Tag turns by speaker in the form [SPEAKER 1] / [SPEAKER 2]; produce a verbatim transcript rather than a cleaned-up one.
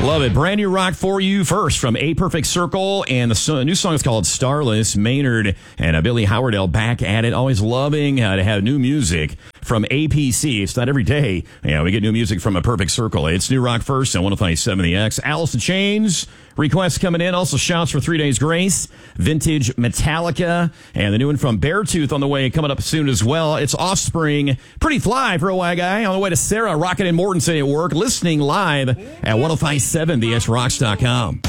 [SPEAKER 1] Love it. Brand new rock for you first from A Perfect Circle. And the so- new song is called Starless. Maynard and uh, Billy Howardell back at it. Always loving uh, to have new music from A P C. It's not every day. Yeah, we get new music from A Perfect Circle. It's new rock first on one oh five point seven The X. Alice in Chains. Requests coming in. Also shouts for Three Days Grace. Vintage Metallica. And the new one from Beartooth on the way coming up soon as well. It's Offspring. Pretty fly for a white guy. On the way to Sarah, Rocket and Mortensen at work. Listening live at one oh five point seven the x rocks dot com.